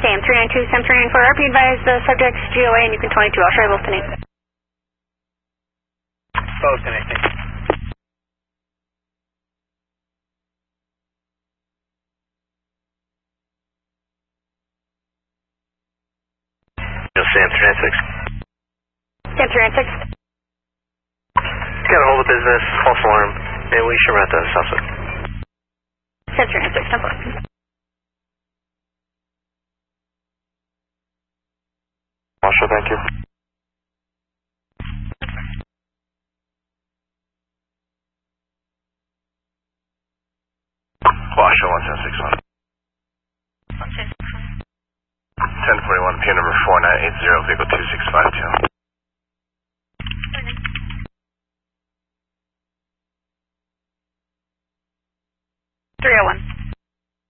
Sam 392, Sam 394, RP advised the subject's GOA and you can 22. I'll show you both tonight. Both connecting. Sam 396. Sam 396. Got a hold of business, false alarm, and we should run at the south side. Sam 396, 10-4. Marshal, thank you. Marshal 1761. 1041, P number 4980, vehicle 2652.